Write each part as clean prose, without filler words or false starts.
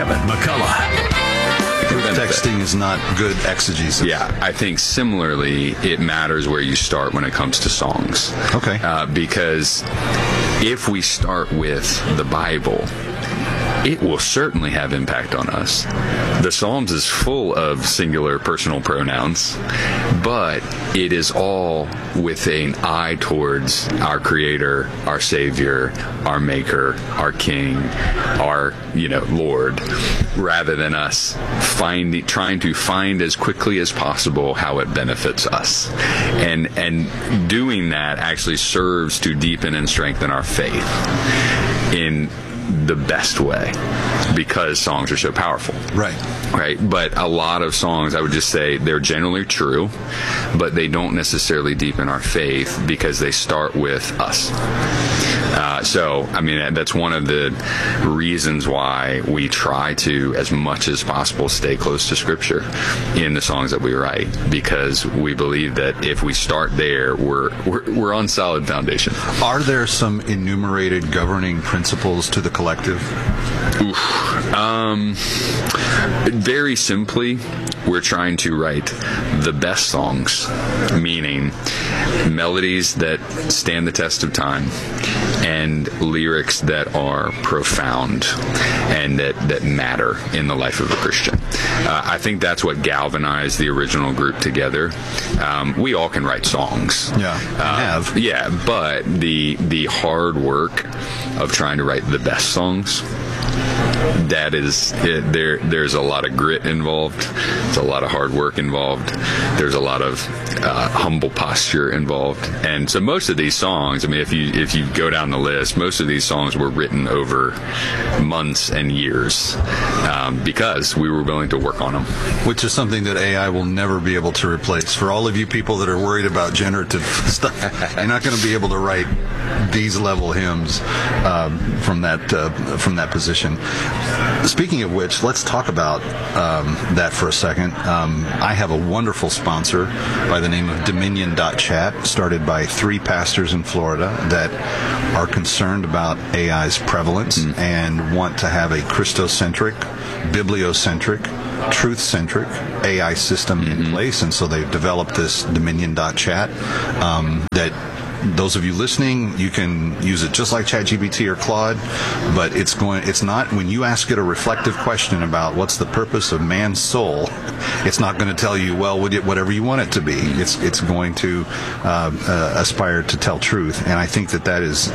Kevin McCullough. Texting is not good exegesis. Yeah, I think similarly, it matters where you start when it comes to songs. Okay. Because if we start with the Bible, it will certainly have impact on us. The Psalms is full of singular personal pronouns, but it is all with an eye towards our Creator, our Savior, our Maker, our King, our, Lord, rather than us trying to find as quickly as possible how it benefits us. And doing that actually serves to deepen and strengthen our faith in the best way, because songs are so powerful. Right. But a lot of songs, I would just say, they're generally true, but they don't necessarily deepen our faith because they start with us. That's one of the reasons why we try to, as much as possible, stay close to Scripture in the songs that we write, because we believe that if we start there, we're on solid foundation. Are there some enumerated governing principles to the collective? Very simply, we're trying to write the best songs, meaning melodies that stand the test of time and lyrics that are profound and that matter in the life of a Christian. I think that's what galvanized the original group together. We all can write songs. Yeah, but the hard work of trying to write the best songs, that is there's a lot of grit involved. There's a lot of hard work involved. There's a lot of humble posture involved. And so most of these songs, if you go down the list, most of these songs were written over months and years because we were willing to work on them. Which is something that AI will never be able to replace. For all of you people that are worried about generative stuff, you're not going to be able to write these level hymns from that position. Speaking of which, let's talk about that for a second. I have a wonderful sponsor by the name of Dominion.chat, started by 3 pastors in Florida that are concerned about AI's prevalence and want to have a Christocentric, bibliocentric, truth-centric AI system in place. And so they've developed this Dominion.chat that those of you listening, you can use it just like ChatGPT or Claude, but it's not, when you ask it a reflective question about what's the purpose of man's soul, it's not going to tell you, well, whatever you want it to be. It's going to aspire to tell truth. And I think that is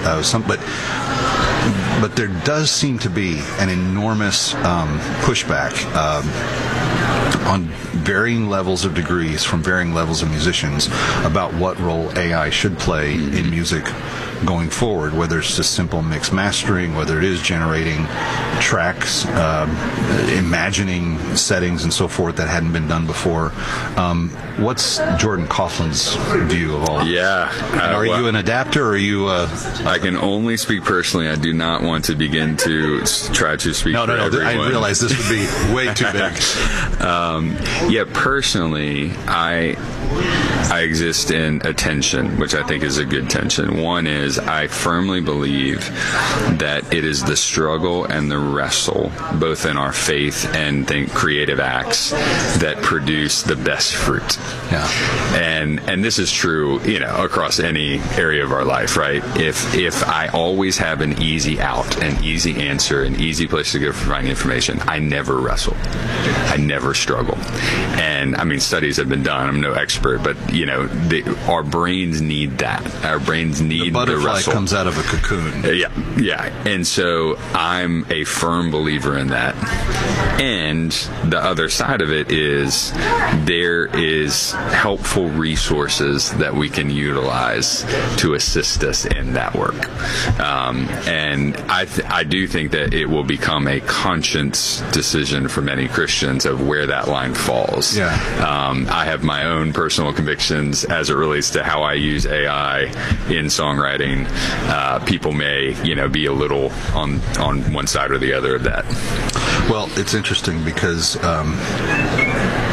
but there does seem to be an enormous pushback on varying levels of degrees from varying levels of musicians about what role AI should play in music going forward, whether it's just simple mix mastering, whether it is generating tracks, imagining settings and so forth that hadn't been done before. What's Jordan Coughlin's view of all of this? Are you an adapter, or are you I can only speak personally. I do not want to begin to try to speak for everyone. I realize this would be way too big. Personally, I exist in a tension, which I think is a good tension. One is, I firmly believe that it is the struggle and the wrestle, both in our faith and creative acts, that produce the best fruit. Yeah. And this is true, across any area of our life, right? If I always have an easy out, an easy answer, an easy place to go for finding information, I never wrestle. I never struggle. And studies have been done. I'm no expert, but our brains need that. Our brains need the wrestle. Comes out of a cocoon. Yeah. And so I'm a firm believer in that. And the other side of it is, there is helpful resources that we can utilize to assist us in that work. And I do think that it will become a conscious decision for many Christians of where that line falls. Yeah. I have my own personal convictions as it relates to how I use AI in songwriting. People may, be a little on one side or the other of that. Well, it's interesting because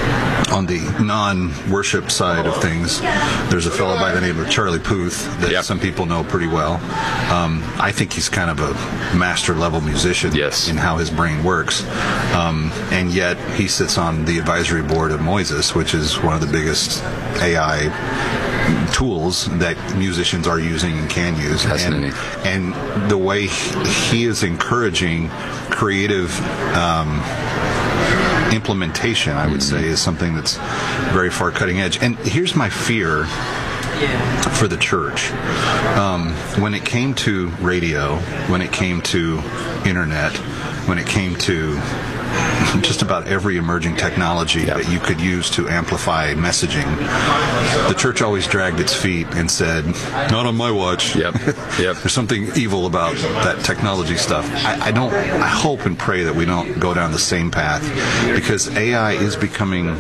on the non-worship side of things, there's a fellow by the name of Charlie Puth that some people know pretty well. I think he's kind of a master-level musician in how his brain works. And yet he sits on the advisory board of Moises, which is one of the biggest AI tools that musicians are using and can use. And the way he is encouraging creative implementation, I would say, is something that's very far cutting edge. And here's my fear for the church. When it came to radio, when it came to internet, when it came to just about every emerging technology that you could use to amplify messaging, the church always dragged its feet and said, not on my watch. There's something evil about that technology stuff. I hope and pray that we don't go down the same path, because AI is becoming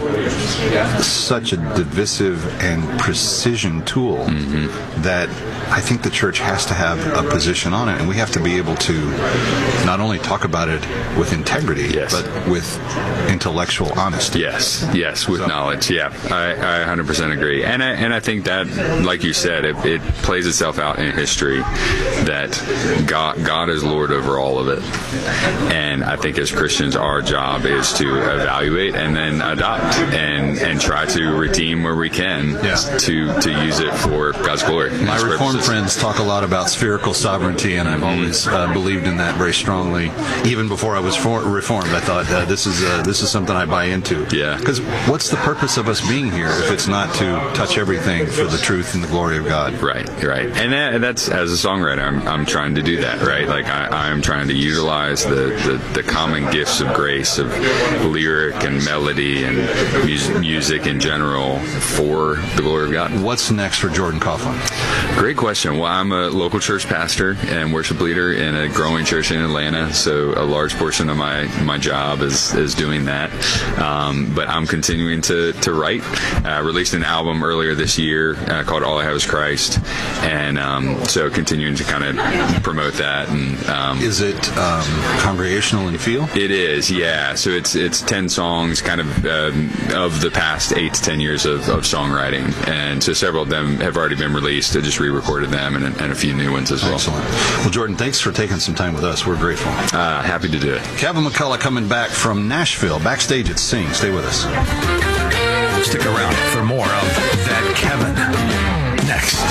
such a divisive and precision tool that I think the church has to have a position on it, and we have to be able to not only talk about it with integrity, but with intellectual honesty. With knowledge. I 100% agree. And I think that, like you said, it plays itself out in history that God is Lord over all of it. And I think as Christians, our job is to evaluate and then adopt and try to redeem where we can to use it for God's glory. My Reformed friends talk a lot about spherical sovereignty, and I've always believed in that very strongly. Even before I was Reformed, I thought this is something I buy into. Because what's the purpose of us being here if it's not to touch everything for the truth and the glory of God? Right. And that's, as a songwriter, I'm trying to do that, right? Like I'm trying to utilize the common gifts of grace, of lyric and melody and music in general for the glory of God. What's next for Jordan Coughlin? Great question. Well, I'm a local church pastor and worship leader in a growing church in Atlanta, so a large portion of my job is doing that. But I'm continuing to write. Released an album earlier this year called All I Have Is Christ, and so continuing to kind of promote that. And is it congregational in feel? It is, yeah. So it's 10 songs, kind of the past 8 to 10 years of songwriting, and so several of them have already been released. I just re-recorded them, and a few new ones as well. Excellent. Well, Jordan, thanks for taking some time with us. We're grateful. Happy to do it. Kevin McCullough coming back from Nashville, backstage at Sing. Stay with us. Stick around for more of That Kevin next.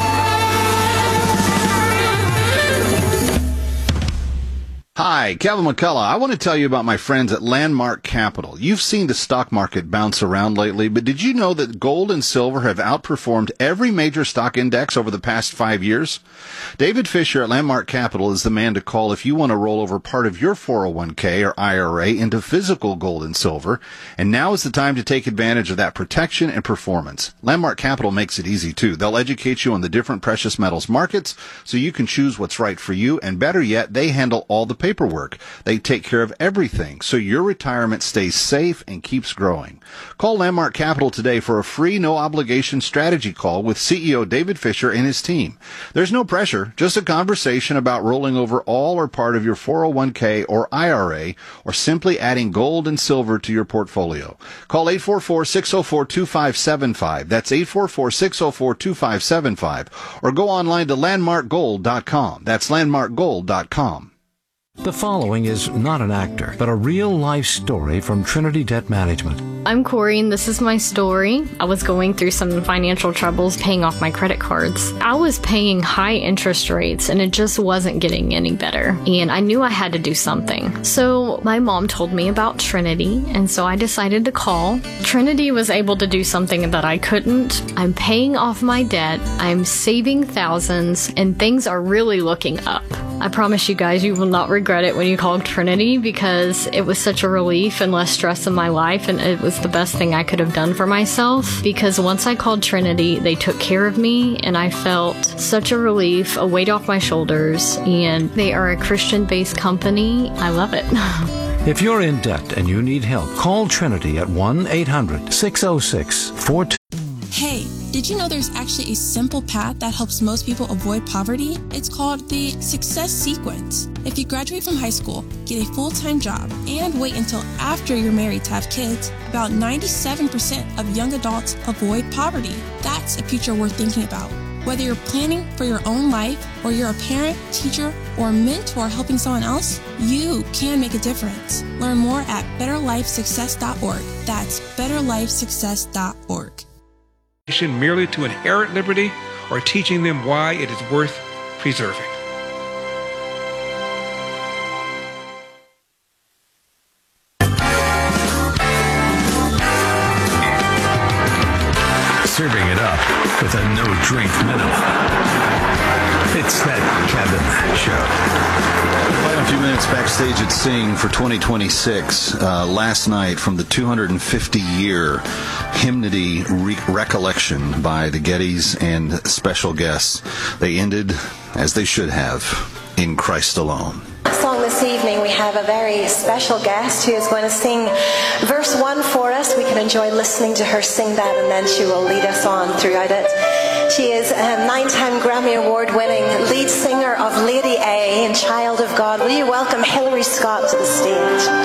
Hi, Kevin McCullough. I want to tell you about my friends at Landmark Capital. You've seen the stock market bounce around lately, but did you know that gold and silver have outperformed every major stock index over the past 5 years? David Fisher at Landmark Capital is the man to call if you want to roll over part of your 401k or IRA into physical gold and silver, and now is the time to take advantage of that protection and performance. Landmark Capital makes it easy, too. They'll educate you on the different precious metals markets so you can choose what's right for you, and better yet, they handle all the paperwork. They take care of everything so your retirement stays safe and keeps growing. Call Landmark Capital today for a free, no-obligation strategy call with CEO David Fisher and his team. There's no pressure, just a conversation about rolling over all or part of your 401k or IRA, or simply adding gold and silver to your portfolio. Call 844-604-2575. That's 844-604-2575. Or go online to landmarkgold.com. That's landmarkgold.com. The following is not an actor, but a real-life story from Trinity Debt Management. I'm Corey, and this is my story. I was going through some financial troubles paying off my credit cards. I was paying high interest rates, and it just wasn't getting any better. And I knew I had to do something. So my mom told me about Trinity, and so I decided to call. Trinity was able to do something that I couldn't. I'm paying off my debt, I'm saving thousands, and things are really looking up. I promise you guys, you will not regret it when you call Trinity, because it was such a relief and less stress in my life, and it was the best thing I could have done for myself, because once I called Trinity, they took care of me, and I felt such a relief, a weight off my shoulders, and they are a Christian-based company. I love it. If you're in debt and you need help, call Trinity at 1-800-606-42. Hey, did Did you know there's actually a simple path that helps most people avoid poverty? It's called the Success Sequence. If you graduate from high school, get a full-time job, and wait until after you're married to have kids, about 97% of young adults avoid poverty. That's a future worth thinking about. Whether you're planning for your own life, or you're a parent, teacher, or mentor helping someone else, you can make a difference. Learn more at betterlifesuccess.org. That's betterlifesuccess.org. Merely to inherit liberty, or teaching them why it is worth preserving. Serving it up with a no-drink minimum. It's That Kevin Show. Quite a few minutes backstage at Sing for 2026. Last night from the 250-year hymnody recollection by the Gettys and special guests. They ended, as they should have, in Christ alone. Song this evening, we have a very special guest who is going to sing verse 1 for us. We can enjoy listening to her sing that, and then she will lead us on throughout it. She is a 9-time Grammy Award-winning lead singer of Lady A and Child of God. Will you welcome Hilary Scott to the stage?